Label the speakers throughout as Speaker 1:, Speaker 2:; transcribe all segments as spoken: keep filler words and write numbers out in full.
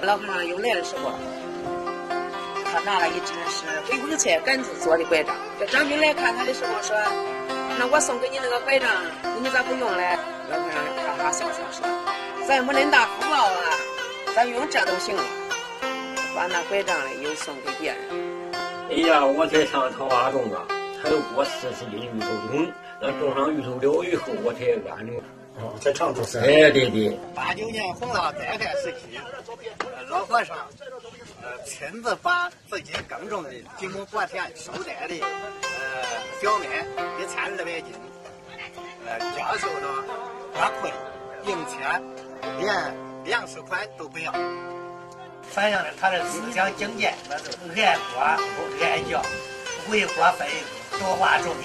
Speaker 1: 老和尚又来的时候，他拿了一只是回光菜杆子做的拐杖。这张兵来看他的时候说：“那我送给你那个拐杖，你咋不用嘞？”老和尚哈哈笑笑说：“咱没恁大福报啊，咱用这都行了。”把那拐杖嘞又送给别人。
Speaker 2: 哎呀，我才上桃花种啊，才有过四十斤芋头种，那种上芋头了以后，我才安定。
Speaker 3: 哦，在常州是。
Speaker 2: 哎，对对。
Speaker 3: 八九年洪涝灾害时期，老和尚呃亲自把自己耕种的几亩薄田收摘的呃小麦一千二百斤，呃教授了瓜困、硬切，连粮食款都不要，反映了他的思想境界，那是爱国不爱教，为国分多花种。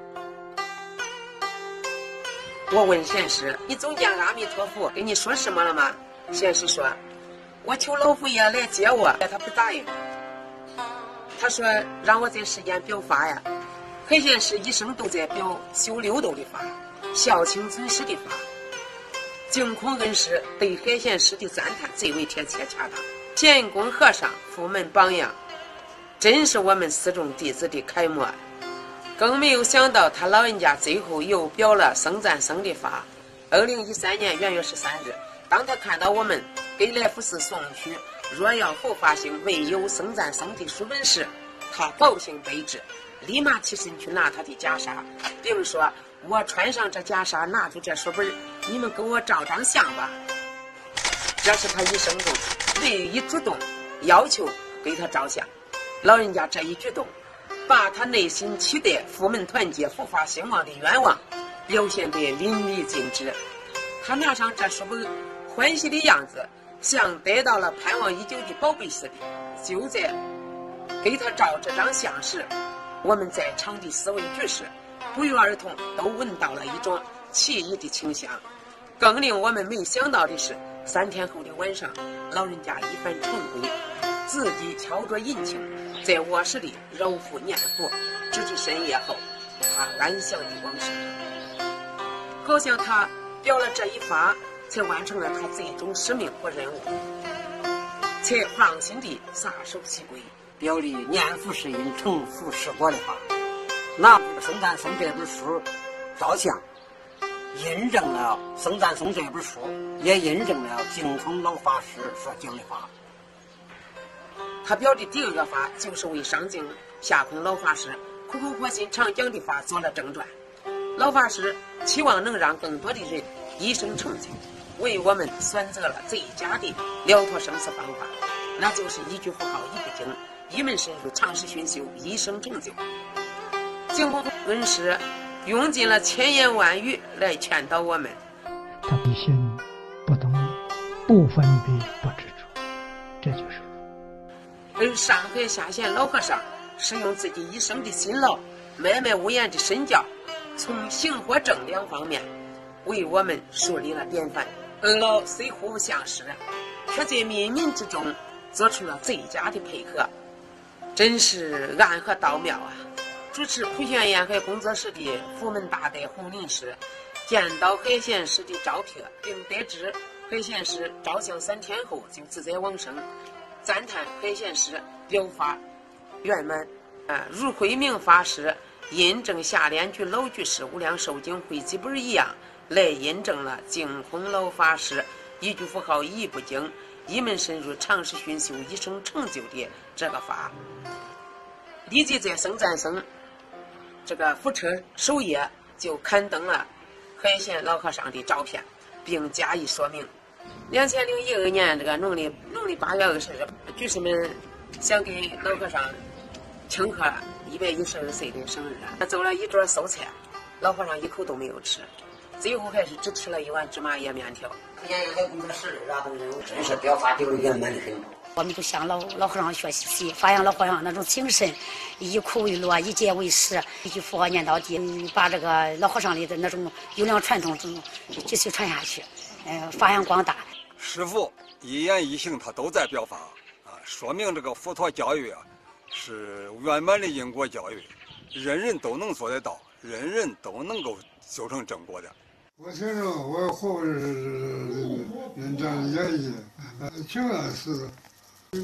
Speaker 1: 我问贤师：“你总见阿弥陀佛跟你说什么了吗？”贤师说：“我求老佛爷来接我，他不答应。他说让我在世间表法呀。海贤师一生都在表修六道的法，孝亲尊师的法。净空恩师对海贤师的赞叹最为贴切恰当。贤公和尚佛门榜样，真是我们四众弟子的楷模。更没有想到他老人家最后又表了僧赞僧的法。二零一三年元月十三日，当他看到我们给来福寺送去若要佛法兴未有僧赞僧的书本时，他高兴悲之，立马起身去拿他的袈裟，并说：“我穿上这袈裟，拿出这书本，你们给我照张相吧。”这是他一生中唯一主动要求给他照相。老人家这一举动，把他内心期待佛门团结、佛法兴旺的愿望表现得淋漓尽致。他拿上这书本，欢喜的样子像得到了盼望已久的宝贝似的。就在给他照这张相时，我们在场的四位居士不约而同都闻到了一种奇异的清香。更令我们没想到的是，三天后的晚上，老人家一番晨归，自己敲着引磬，在卧室里揉腹念佛，直至深夜后，他安详的往生。好像他表了这一法，才完成了他最终使命和任务，才放心地撒手西归。
Speaker 4: 表里念佛是因，成佛是果的话，拿僧赞僧这本书照相，印证了僧赞僧这本书，也印证了净空老法师所讲的话。
Speaker 1: 他表的第二个法，就是为上净下空老法师苦口婆心常讲的法做了正传。老法师期望能让更多的人一生成就，为我们选择了最佳的了脱生死方法，那就是一句佛号一不经，一门深入，长时熏修，一生成就。净空恩师用尽了千言万语来劝导我们。
Speaker 5: 他必心不动，不分别，不执着，这就是佛。
Speaker 1: 而上海下县老和尚是用自己一生的辛劳，脉脉无言的身教，从行和正两方面为我们树立了典范。二老虽互不相识，却在冥冥之中做出了最佳的配合，真是暗合道妙啊！主持普贤沿海工作室的佛门大德洪林师见到海贤师的照片，并得知海贤师照相三天后就自在往生，赞叹海贤师表法圆满啊，如慧明法师印证下联居老居士无量寿经汇集本一样，来印证了净空老法师一句佛号一不经，一门深入，长时熏修，一生成就的这个法。立即在僧赞僧这个福车首页就刊登了海贤老和尚的照片，并加以说明。两千零一二年这个农历农历八月二十日，居士们想给老和尚庆贺一百一十二岁的生日，他做了一桌素菜，老和尚一口都没有吃，最后还是只吃了一碗芝麻叶面条。
Speaker 4: 普贤沿海工作室然后真是表法表的圆满的很。
Speaker 6: 我们就向老老和尚学习，发扬老和尚那种精神，以苦为乐，以戒为师，一句佛号念到底，把这个老和尚里的那种优良传统继续传下去，呃，发扬光大。
Speaker 7: 师父一言一行他都在表法啊，说明这个佛陀教育啊是圆满的因果教育，人人都能做得到，人人都能够修成正果的。
Speaker 8: 我先生，我活人这样原因，呃，情愿是